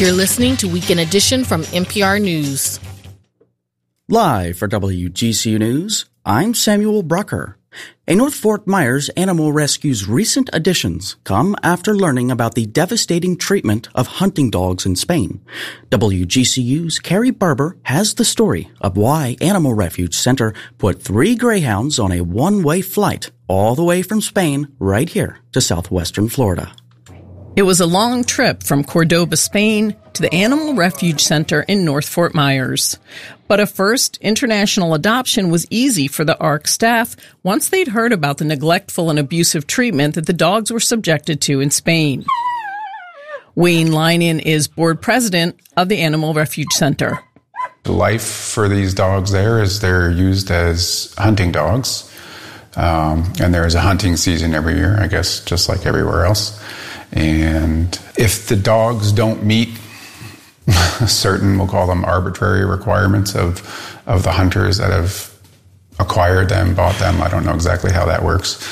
You're listening to Weekend Edition from NPR News. Live for WGCU News, I'm Samuel Brucker. A North Fort Myers Animal Rescue's recent additions come after learning about the devastating treatment of hunting dogs in Spain. WGCU's Carrie Barber has the story of why Animal Refuge Center put 3 greyhounds on a one-way flight all the way from Spain right here to southwestern Florida. It was a long trip from Cordoba, Spain, to the Animal Refuge Center in North Fort Myers. But a first international adoption was easy for the ARC staff once they'd heard about the neglectful and abusive treatment that the dogs were subjected to in Spain. Wayne Linen is board president of the Animal Refuge Center. The life for these dogs there is they're used as hunting dogs. And there is a hunting season every year, I guess, just like everywhere else. And if the dogs don't meet certain, we'll call them arbitrary requirements of the hunters that have acquired them, bought them, I don't know exactly how that works,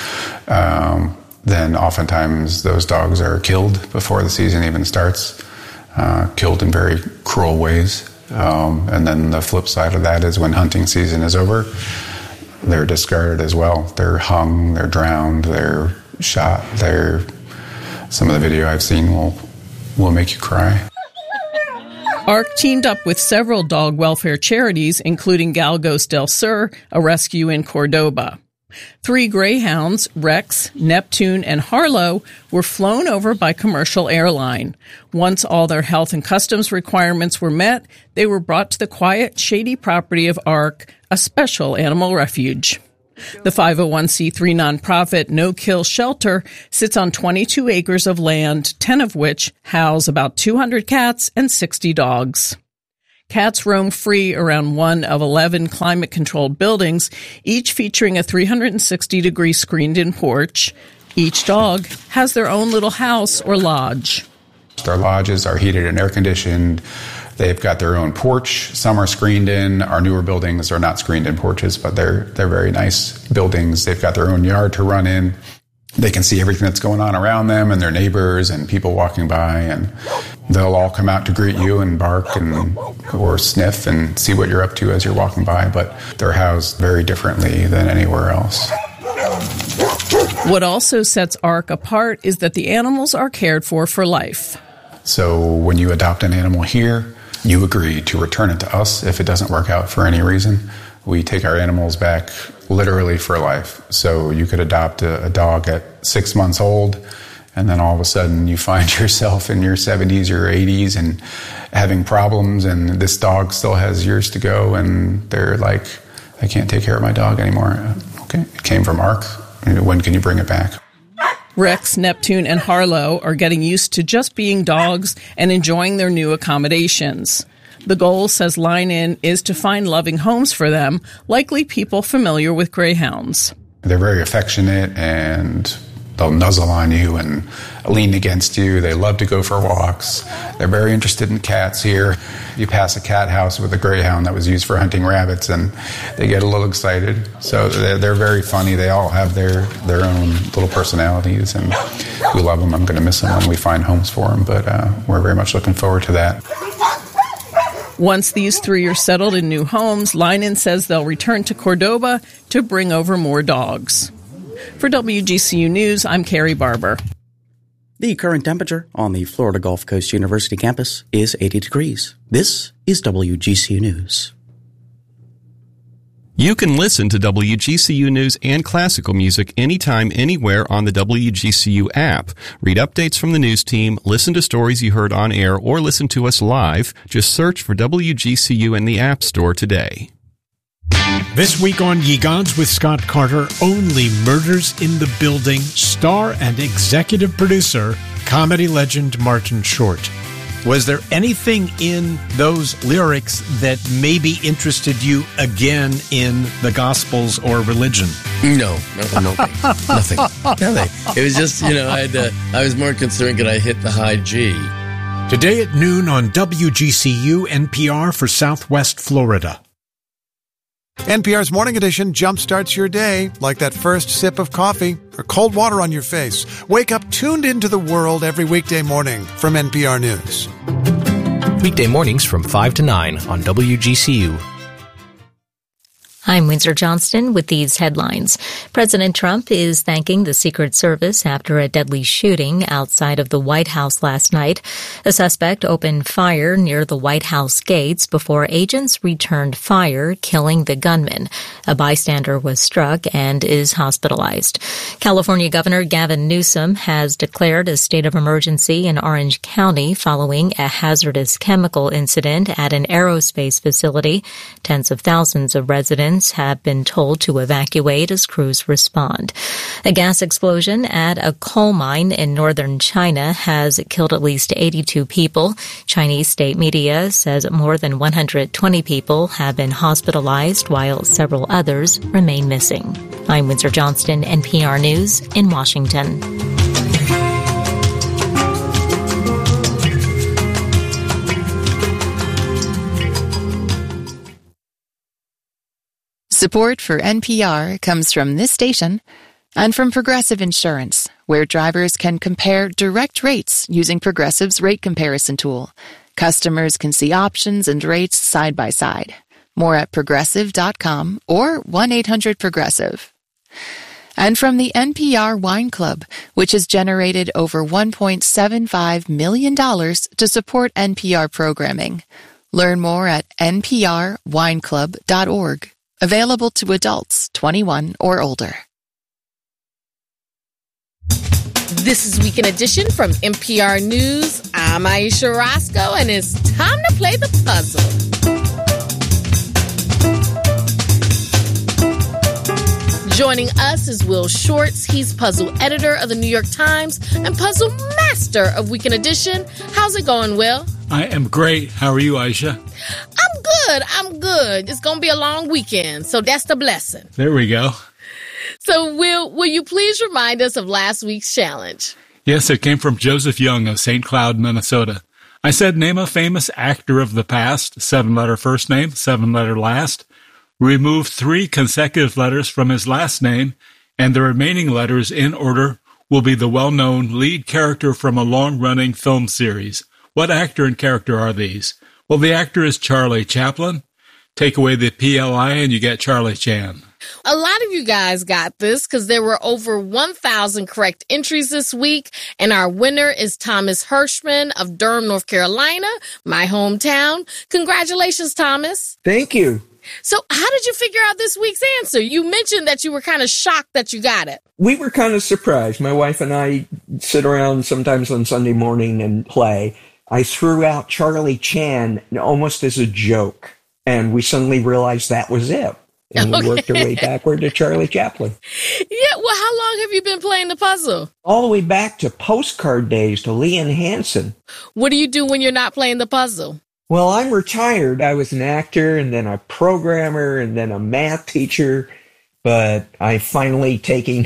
then oftentimes those dogs are killed before the season even starts, killed in very cruel ways. And then the flip side of that is when hunting season is over, they're discarded as well. They're hung, they're drowned, they're shot, some of the video I've seen will make you cry. ARC teamed up with several dog welfare charities, including Galgos del Sur, a rescue in Cordoba. 3 greyhounds, Rex, Neptune, and Harlow, were flown over by commercial airline. Once all their health and customs requirements were met, they were brought to the quiet, shady property of ARC, a special animal refuge. The 501c3 nonprofit No Kill Shelter sits on 22 acres of land, 10 of which house about 200 cats and 60 dogs. Cats roam free around one of 11 climate-controlled buildings, each featuring a 360-degree screened-in porch. Each dog has their own little house or lodge. Our lodges are heated and air-conditioned. They've got their own porch. Some are screened in. Our newer buildings are not screened in porches, but they're very nice buildings. They've got their own yard to run in. They can see everything that's going on around them and their neighbors and people walking by, and they'll all come out to greet you and bark or sniff and see what you're up to as you're walking by, but they're housed very differently than anywhere else. What also sets ARC apart is that the animals are cared for life. So when you adopt an animal here, you agree to return it to us if it doesn't work out for any reason. We take our animals back literally for life. So you could adopt a dog at 6 months old, and then all of a sudden you find yourself in your 70s or 80s and having problems, and this dog still has years to go, and they're like, I can't take care of my dog anymore. Okay, it came from ARC. When can you bring it back? Rex, Neptune, and Harlow are getting used to just being dogs and enjoying their new accommodations. The goal, says Linen, is to find loving homes for them, likely people familiar with greyhounds. They're very affectionate, and they'll nuzzle on you and lean against you. They love to go for walks. They're very interested in cats here. You pass a cat house with a greyhound that was used for hunting rabbits, and they get a little excited. So they're very funny. They all have their own little personalities, and we love them. I'm going to miss them when we find homes for them, but we're very much looking forward to that. Once these 3 are settled in new homes, Linen says they'll return to Cordoba to bring over more dogs. For WGCU News, I'm Carrie Barber. The current temperature on the Florida Gulf Coast University campus is 80 degrees. This is WGCU News. You can listen to WGCU News and classical music anytime, anywhere on the WGCU app. Read updates from the news team, listen to stories you heard on air, or listen to us live. Just search for WGCU in the App Store today. This week on Ye Gods with Scott Carter, Only Murders in the Building, star and executive producer, comedy legend Martin Short. Was there anything in those lyrics that maybe interested you again in the Gospels or religion? No, nothing. It was just, I was more concerned could I hit the high G. Today at noon on WGCU NPR for Southwest Florida. NPR's Morning Edition jumpstarts your day like that first sip of coffee or cold water on your face. Wake up tuned into the world every weekday morning from NPR News. Weekday mornings from 5 to 9 on WGCU. I'm Windsor Johnston with these headlines. President Trump is thanking the Secret Service after a deadly shooting outside of the White House last night. A suspect opened fire near the White House gates before agents returned fire, killing the gunman. A bystander was struck and is hospitalized. California Governor Gavin Newsom has declared a state of emergency in Orange County following a hazardous chemical incident at an aerospace facility. Tens of thousands of residents have been told to evacuate as crews respond. A gas explosion at a coal mine in northern China has killed at least 82 people. Chinese state media says more than 120 people have been hospitalized while several others remain missing. I'm Windsor Johnston, NPR News in Washington. Support for NPR comes from this station and from Progressive Insurance, where drivers can compare direct rates using Progressive's rate comparison tool. Customers can see options and rates side by side. More at Progressive.com or 1-800-PROGRESSIVE. And from the NPR Wine Club, which has generated over $1.75 million to support NPR programming. Learn more at nprwineclub.org. Available to adults 21 or older. This is Weekend Edition from NPR News. I'm Aisha Roscoe, and it's time to play the puzzle. Joining us is Will Shortz. He's puzzle editor of the New York Times and puzzle master of Weekend Edition. How's it going, Will? I am great. How are you, Aisha? I'm good. It's going to be a long weekend, so that's the blessing. There we go. So, will you please remind us of last week's challenge? Yes, it came from Joseph Young of St. Cloud, Minnesota. I said, name a famous actor of the past, 7-letter first name, 7-letter last. Remove 3 consecutive letters from his last name, and the remaining letters in order will be the well-known lead character from a long-running film series. What actor and character are these? Well, the actor is Charlie Chaplin. Take away the PLI and you get Charlie Chan. A lot of you guys got this because there were over 1,000 correct entries this week, and our winner is Thomas Hirschman of Durham, North Carolina, my hometown. Congratulations, Thomas. Thank you. So how did you figure out this week's answer? You mentioned that you were kind of shocked that you got it. We were kind of surprised. My wife and I sit around sometimes on Sunday morning and play. I threw out Charlie Chan almost as a joke, and we suddenly realized that was it. And we worked our way backward to Charlie Chaplin. Yeah, well, how long have you been playing the puzzle? All the way back to postcard days, to Lee and Hansen. What do you do when you're not playing the puzzle? Well, I'm retired. I was an actor, and then a programmer, and then a math teacher, but I finally taking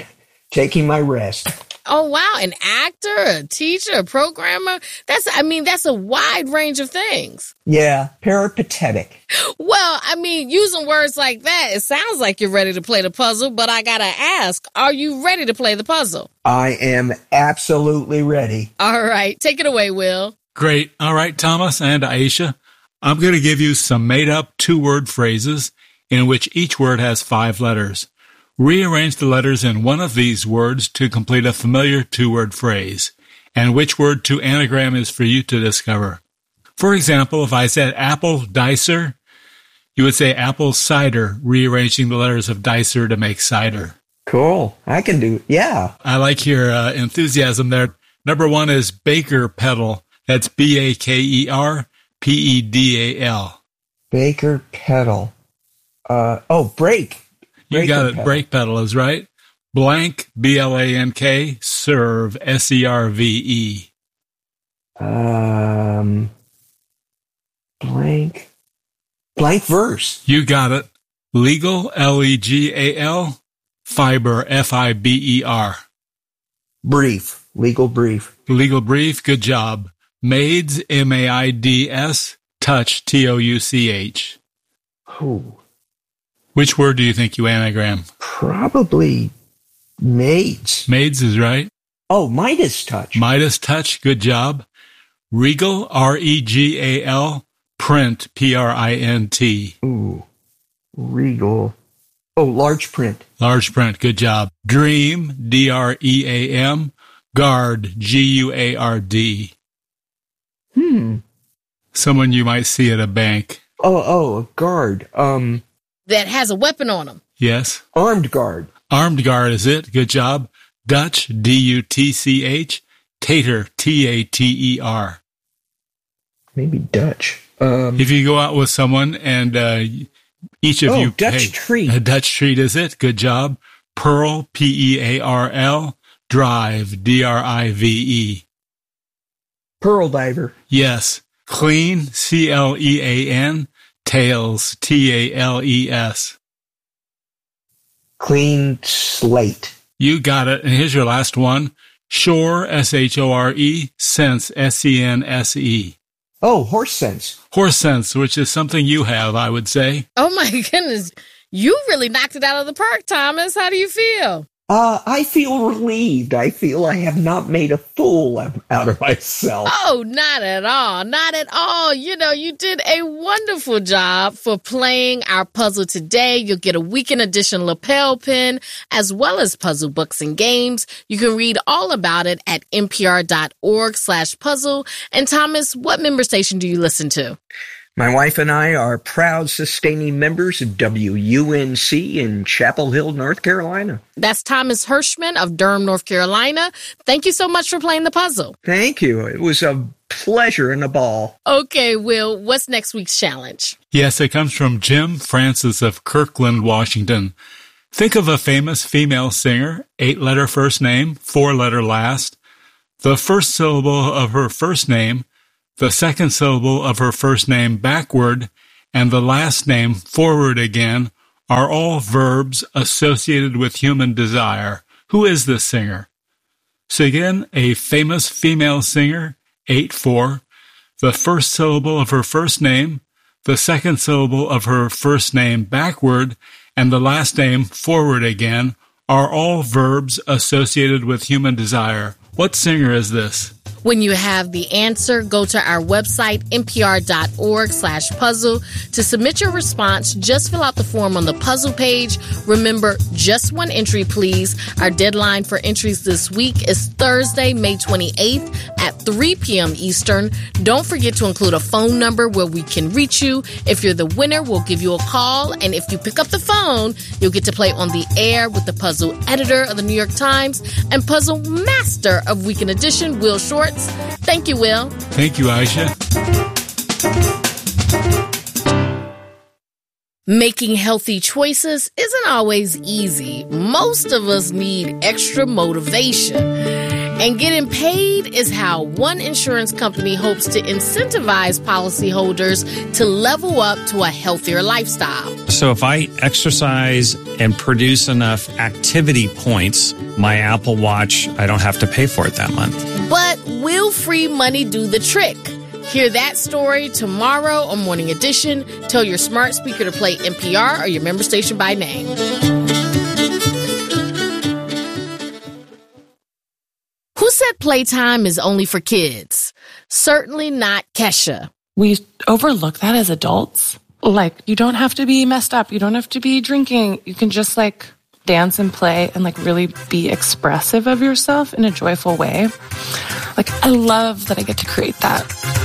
my rest. Oh, wow. An actor, a teacher, a programmer. That's a wide range of things. Yeah, peripatetic. Well, using words like that, it sounds like you're ready to play the puzzle, but I gotta ask, are you ready to play the puzzle? I am absolutely ready. All right. Take it away, Will. Great. All right, Thomas and Aisha. I'm going to give you some made-up 2-word phrases in which each word has 5 letters. Rearrange the letters in one of these words to complete a familiar 2-word phrase, and which word to anagram is for you to discover. For example, if I said apple dicer, you would say apple cider, rearranging the letters of dicer to make cider. Cool. I can do, yeah. I like your enthusiasm there. Number 1 is baker pedal. That's Bakerpedal. Baker pedal. Brake. You got it. Brake pedal is right. Blank, Blank, serve, Serve. Blank verse. You got it. Legal, Legal, fiber, Fiber. Brief. Legal brief. Legal brief. Good job. Maids, Maids, touch, Touch. Ooh. Which word do you think you anagram? Probably maids. Maids is right. Oh, Midas touch. Midas touch. Good job. Regal, R-E-G-A-L, print, P-R-I-N-T. Ooh, Regal. Oh, large print. Large print, good job. Dream, D-R-E-A-M, Guard, G-U-A-R-D. Someone you might see at a bank. Oh, a guard. That has a weapon on him. Yes. Armed guard. Armed guard is it. Good job. Dutch, D-U-T-C-H, Tater, T-A-T-E-R. Maybe Dutch. If you go out with someone and each of you... Dutch treat. A Dutch treat is it. Good job. Pearl, P-E-A-R-L, Drive, D-R-I-V-E. Pearl diver. Yes. Clean, C-L-E-A-N, Tails, T-A-L-E-S. Clean slate. You got it. And here's your last one. Shore, S-H-O-R-E, Sense, S-E-N-S-E. Oh, horse sense. Horse sense, which is something you have, I would say. Oh, my goodness. You really knocked it out of the park, Thomas. How do you feel? I feel relieved. I feel I have not made a fool out of myself. Oh, not at all. Not at all. You know, you did a wonderful job for playing our puzzle today. You'll get a weekend edition lapel pin as well as puzzle books and games. You can read all about it at npr.org/puzzle. And Thomas, what member station do you listen to? My wife and I are proud sustaining members of WUNC in Chapel Hill, North Carolina. That's Thomas Hirschman of Durham, North Carolina. Thank you so much for playing the puzzle. Thank you. It was a pleasure and a ball. Okay, Will, what's next week's challenge? Yes, it comes from Jim Francis of Kirkland, Washington. Think of a famous female singer, 8-letter first name, 4-letter last. The first syllable of her first name, the second syllable of her first name backward, and the last name forward again are all verbs associated with human desire. Who is this singer? So again, a famous female singer, 8-4, the first syllable of her first name, the second syllable of her first name backward, and the last name forward again are all verbs associated with human desire. What singer is this? When you have the answer, go to our website, npr.org/puzzle. To submit your response, just fill out the form on the puzzle page. Remember, just one entry, please. Our deadline for entries this week is Thursday, May 28th at 3 p.m. Eastern. Don't forget to include a phone number where we can reach you. If you're the winner, we'll give you a call. And if you pick up the phone, you'll get to play on the air with the puzzle editor of the New York Times and puzzle master of Weekend Edition, Will Shortz. Thank you, Will. Thank you, Aisha. Making healthy choices isn't always easy. Most of us need extra motivation. And getting paid is how one insurance company hopes to incentivize policyholders to level up to a healthier lifestyle. So if I exercise and produce enough activity points, my Apple Watch, I don't have to pay for it that month. But will free money do the trick? Hear that story tomorrow on Morning Edition. Tell your smart speaker to play NPR or your member station by name. Who said playtime is only for kids? Certainly not Kesha. We overlook that as adults. Like, you don't have to be messed up. You don't have to be drinking. You can just, like, dance and play and, like, really be expressive of yourself in a joyful way. Like, I love that I get to create that.